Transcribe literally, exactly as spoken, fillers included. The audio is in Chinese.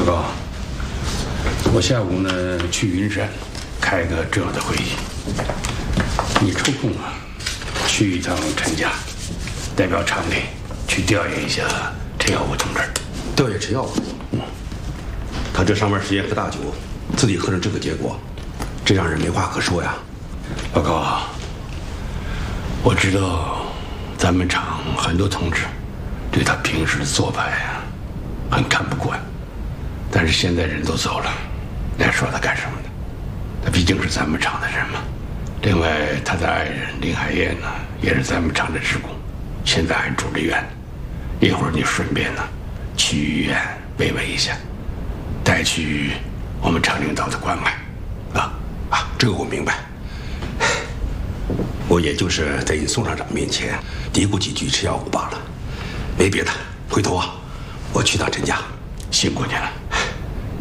报告，我下午呢去云山开个重要的会议，你抽空啊去一趟陈家，代表厂里去调研一下陈耀武同志。 调研陈耀武，嗯，他这上面时间喝大酒，自己喝成这个结果，这让人没话可说呀。 报告，我知道咱们厂很多同志对他平时的做派啊很看不惯，但是现在人都走了，你还说他干什么呢？他毕竟是咱们厂的人嘛。另外，他的爱人林海燕呢，也是咱们厂的职工，现在还住着院。一会儿你顺便呢去医院慰问一下，带去我们厂领导的关怀。 啊啊，这个我明白。我也就是在你宋厂长面前嘀咕几句陈耀武罢了，没别的。回头啊，我去趟陈家。 辛苦你了。